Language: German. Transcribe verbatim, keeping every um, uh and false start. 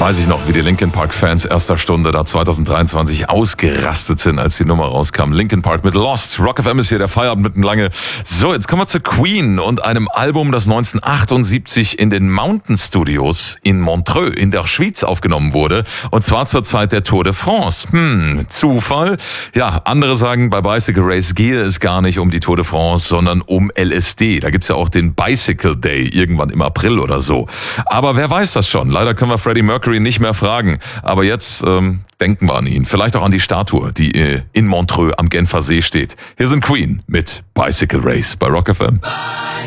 Weiß ich noch, wie die Linkin Park Fans erster Stunde da zwanzig dreiundzwanzig ausgerastet sind, als die Nummer rauskam. Linkin Park mit Lost. Rock F M ist hier, der Feierabend mitten lange. So, jetzt kommen wir zu Queen und einem Album, das neunzehnhundertachtundsiebzig in den Mountain Studios in Montreux in der Schweiz aufgenommen wurde. Und zwar zur Zeit der Tour de France. Hm, Zufall? Ja, andere sagen, bei Bicycle Race gehe es gar nicht um die Tour de France, sondern um L S D. Da gibt's ja auch den Bicycle Day, irgendwann im April oder so. Aber wer weiß das schon? Leider können wir Freddie Mercury nicht mehr fragen. Aber jetzt ähm, denken wir an ihn. Vielleicht auch an die Statue, die äh, in Montreux am Genfer See steht. Hier sind Queen mit Bicycle Race bei Rock F M.